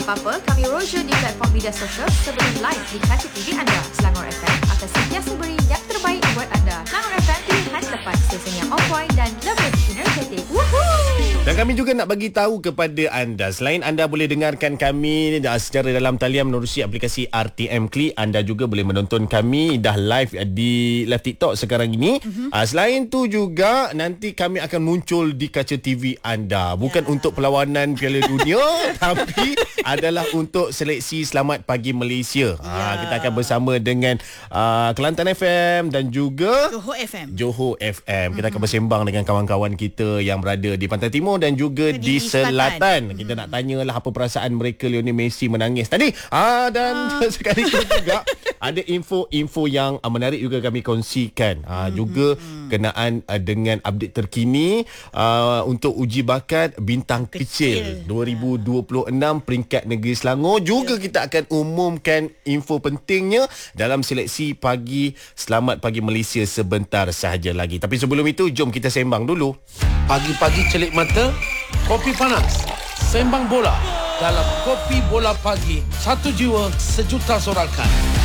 apa-apa, kami roadshow di platform media sosial sebelum live di kaca TV anda. Selangor FM akan sentiasa beri yang terbaik buat anda. Selangor FM, pilihan tepat, stesen yang on point dan lebih energetik. Woohoo! Dan kami juga nak bagi tahu kepada anda, selain anda boleh dengarkan kami secara dalam talian menerusi aplikasi RTM Klik, anda juga boleh menonton kami dah live di live TikTok sekarang ini. Selain tu juga nanti kami akan muncul di kaca TV anda. Bukan untuk perlawanan Piala Dunia tapi adalah untuk seleksi Selamat Pagi Malaysia. Kita akan bersama dengan Kelantan FM dan juga Johor FM. Kita akan bersembang dengan kawan-kawan kita yang berada di Pantai Timur dan juga di Selatan. Kita nak tanyalah apa perasaan mereka Lionel Messi menangis tadi. Dan sekaligus juga ada info-info yang menarik juga kami kongsikan. Juga kenaan dengan update terkini untuk uji bakat bintang kecil 2026 peringkat negeri Selangor. Juga kita akan umumkan info pentingnya dalam seleksi pagi Selamat Pagi Malaysia sebentar sahaja lagi. Tapi sebelum itu, jom kita sembang dulu. Pagi-pagi celik mata, kopi panas, sembang bola dalam Kopi Bola Pagi. Satu jiwa, sejuta sorakan.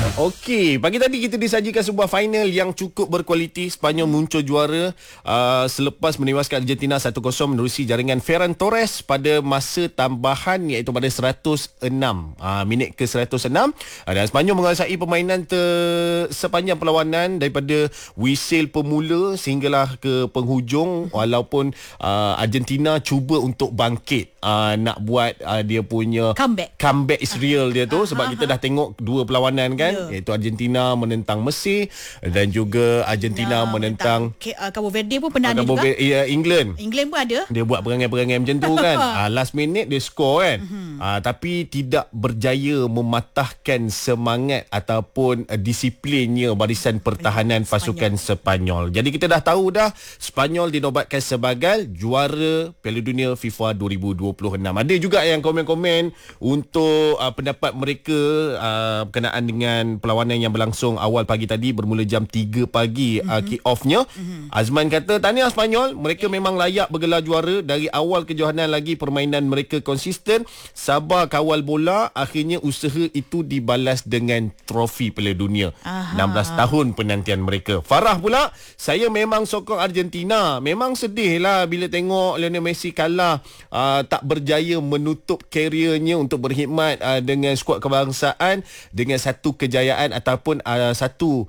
Okey, pagi tadi kita disajikan sebuah final yang cukup berkualiti. Sepanyol muncul juara selepas menewaskan Argentina 1-0 menerusi jaringan Ferran Torres pada masa tambahan iaitu pada 106 minit ke 106. Dan Sepanyol menguasai permainan sepanjang perlawanan daripada whistle pemula sehinggalah ke penghujung, walaupun Argentina cuba untuk bangkit, nak buat dia punya comeback is real dia tu, sebab kita dah tengok dua perlawanan kan, iaitu Argentina menentang Mesir dan juga Argentina menentang Cabo Verde pun pernah ada juga. England pun ada. Dia buat perangai-perangai macam tu kan. Last minute dia score kan. Tapi tidak berjaya mematahkan semangat ataupun disiplinnya barisan pertahanan pasukan Sepanyol. Jadi kita dah tahu dah Sepanyol dinobatkan sebagai juara Piala Dunia FIFA 2026. Ada juga yang komen-komen untuk pendapat mereka berkenaan dengan perlawanan yang berlangsung awal pagi tadi, bermula jam 3 pagi kick off-nya. Azman kata tahniah Sepanyol, mereka memang layak bergelar juara. Dari awal kejohanan lagi permainan mereka konsisten, sabar kawal bola, akhirnya usaha itu dibalas dengan trofi Piala Dunia. 16 tahun penantian mereka. Farah pula, saya memang sokong Argentina. Memang sedih lah bila tengok Lionel Messi kalah, tak berjaya menutup kariernya untuk berkhidmat dengan skuad kebangsaan dengan satu kejayaan ataupun satu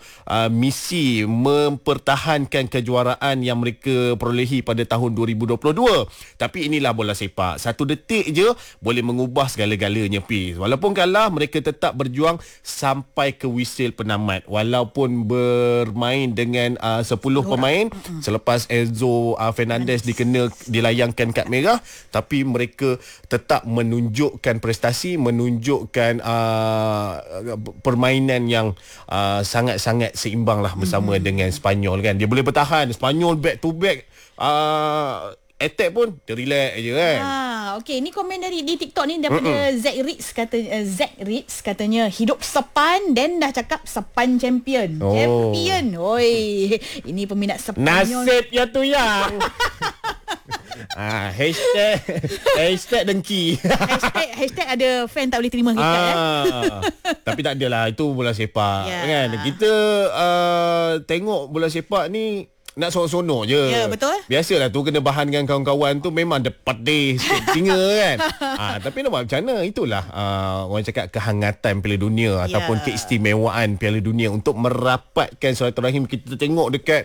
misi mempertahankan kejuaraan yang mereka perolehi pada tahun 2022. Tapi inilah bola sepak. Satu detik je boleh mengubah segala-galanya, Fiz. Walaupun kalah, mereka tetap berjuang sampai ke whistle penamat. Walaupun bermain dengan 10 pemain selepas Enzo Fernandez dilayangkan kad merah, tapi mereka tetap menunjukkan prestasi, menunjukkan permainan yang sangat-sangat seimbang lah bersama dengan Sepanyol kan. Dia boleh bertahan. Sepanyol back to back attack pun dia relax je kan. Okey, ni komen dari di TikTok ni daripada Zack Ritz katanya hidup Sepan dan dah cakap Sepan champion. Champion. Oi, ini peminat Sepanyol. Nasib ya tu yang hashtag dengki. hashtag ada fan tak boleh terima kita Tapi tak adalah, itu bola sepak kan. Kita tengok bola sepak ni nak sonok-sonok je. Ya, betul. Biasalah tu kena bahan dengan kawan-kawan tu memang ada pedih sikit singa kan. Tapi nak buat macam mana? Itulah orang cakap kehangatan Piala Dunia ataupun keistimewaan Piala Dunia untuk merapatkan silaturahim. Kita tengok dekat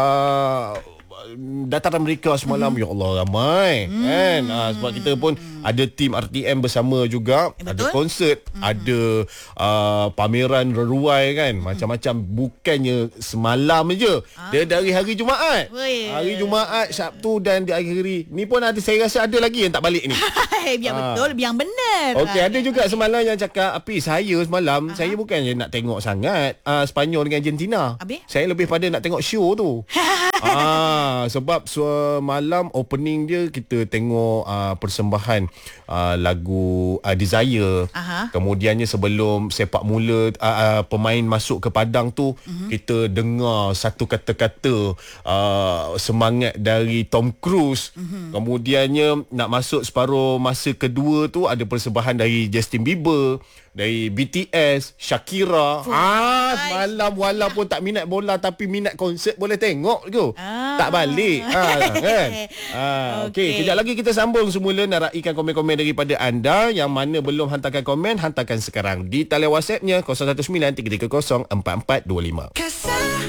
dataran mereka semalam, ya Allah ramai kan. Sebab kita pun ada tim RTM bersama juga. Betul? Ada konsert, ada pameran reruai kan, macam-macam. Bukannya semalam je, dia dari hari Jumaat. Hari Jumaat, Sabtu dan diakhiri. Ni pun ada, saya rasa ada lagi yang tak balik ni. Biar betul, biar benar. Okey, ada juga semalam yang cakap, saya semalam saya bukannya nak tengok sangat Sepanyol dengan Argentina. Saya lebih pada nak tengok show tu. Sebab malam opening dia kita tengok persembahan lagu Desire. Kemudiannya sebelum sepak mula pemain masuk ke padang tu, kita dengar satu kata-kata semangat dari Tom Cruise. Kemudiannya nak masuk separuh masa kedua tu ada persembahan dari Justin Bieber, dari BTS, Shakira. Semalam walaupun tak minat bola tapi minat konsert boleh tengok ke? Tak balik. Kan? Okey, kejap lagi kita sambung semula nak raikan komen-komen daripada anda. Yang mana belum hantarkan komen, hantarkan sekarang di talian WhatsApp-nya 0193304425.